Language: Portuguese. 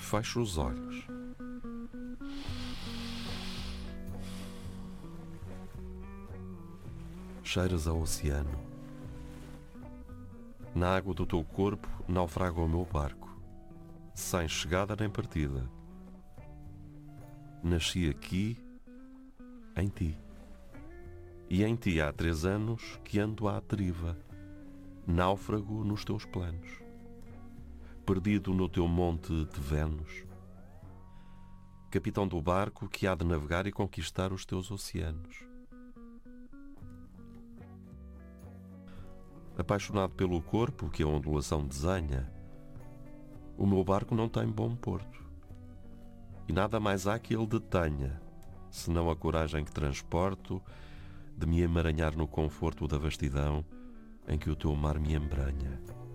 fecho os olhos. Cheiras ao oceano. Na água do teu corpo naufraga o meu barco, sem chegada nem partida. Nasci aqui, em ti. E em ti há 3 anos que ando à deriva, náufrago nos teus planos, perdido no teu monte de Vênus, capitão do barco que há de navegar e conquistar os teus oceanos. Apaixonado pelo corpo que a ondulação desenha, o meu barco não tem bom porto, e nada mais há que ele detenha, senão a coragem que transporto de me emaranhar no conforto da vastidão em que o teu mar me embranha.